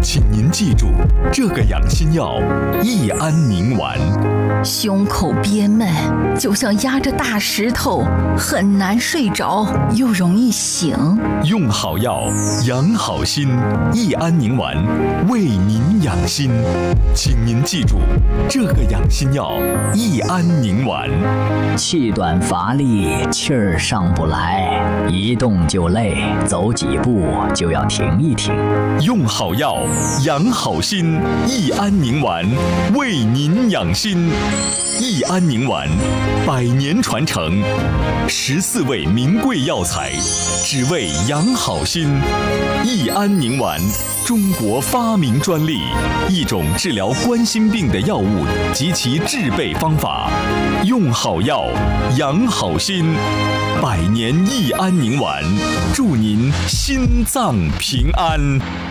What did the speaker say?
请您记住这个养心药益安宁丸。 胸口憋闷，就像压着大石头，很难睡着，又容易醒。 用好药，养好心，益安宁丸为您养心。请您记住这个养心药益安宁丸。 气短乏力，气儿上不来，一动就累，走几步就要停一停。 用好药，养好心，益安宁丸为您养心。益安宁丸100年传承，14味名贵药材，只为养好心。益安宁丸，中国发明专利，一种治疗冠心病的药物及其制备方法。用好药，养好心，100年益安宁丸，祝您心脏平安。